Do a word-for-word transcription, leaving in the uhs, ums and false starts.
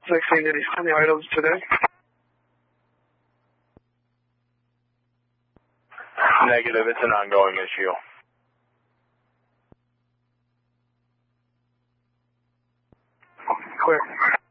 fixing any, any items today? Negative. It's an ongoing issue. Clear.